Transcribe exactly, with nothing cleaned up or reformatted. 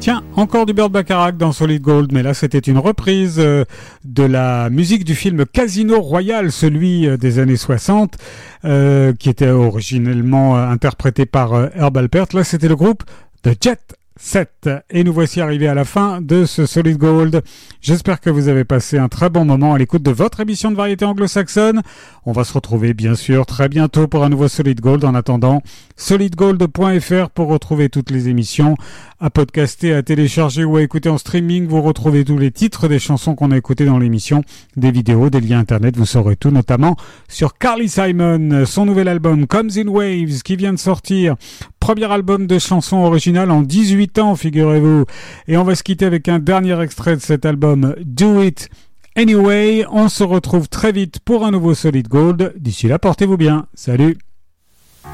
Tiens, encore du Burt Bacharach dans Solid Gold, mais là c'était une reprise euh, de la musique du film Casino Royale, celui euh, des années soixante, euh, qui était originellement euh, interprété par euh, Herb Alpert. Là c'était le groupe The Jet Set. Et nous voici arrivés à la fin de ce Solid Gold. J'espère que vous avez passé un très bon moment à l'écoute de votre émission de variété anglo-saxonne. On va se retrouver bien sûr très bientôt pour un nouveau Solid Gold. En attendant, solid gold point f r pour retrouver toutes les émissions, à podcaster, à télécharger ou à écouter en streaming. Vous retrouvez tous les titres des chansons qu'on a écoutées dans l'émission, des vidéos, des liens internet, vous saurez tout, notamment sur Carly Simon, son nouvel album Comes in Waves qui vient de sortir. Premier album de chansons originales en dix-huit ans, figurez-vous. Et on va se quitter avec un dernier extrait de cet album, Do It Anyway. On se retrouve très vite pour un nouveau Solid Gold. D'ici là, portez-vous bien. Salut!